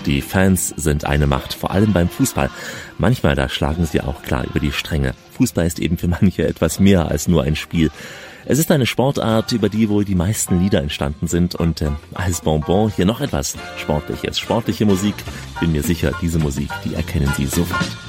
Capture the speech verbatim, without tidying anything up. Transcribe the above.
Die Fans sind eine Macht, vor allem beim Fußball. Manchmal, da schlagen sie auch klar über die Stränge. Fußball ist eben für manche etwas mehr als nur ein Spiel. Es ist eine Sportart, über die wohl die meisten Lieder entstanden sind und äh, als Bonbon hier noch etwas Sportliches. Sportliche Musik, bin mir sicher, diese Musik, die erkennen Sie sofort.